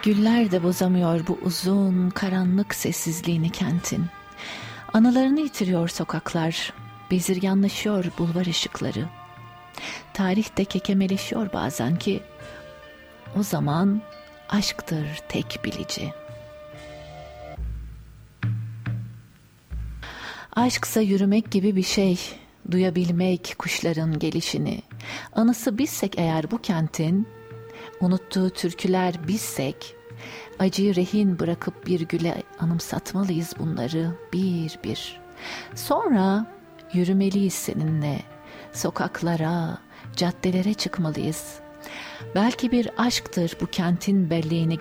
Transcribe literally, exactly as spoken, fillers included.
Güller de bozamıyor bu uzun, karanlık sessizliğini kentin. Anılarını yitiriyor sokaklar, bezirganlaşıyor bulvar ışıkları. Tarih de kekemeleşiyor bazen ki, o zaman aşktır tek bilici. Aşksa yürümek gibi bir şey, duyabilmek kuşların gelişini. Anısı bizsek eğer bu kentin, unuttuğu türküler bizsek, acıyı rehin bırakıp bir güle anımsatmalıyız bunları bir bir. Sonra yürümeliyiz seninle, sokaklara, caddelere çıkmalıyız. Belki bir aşktır bu kentin belleğini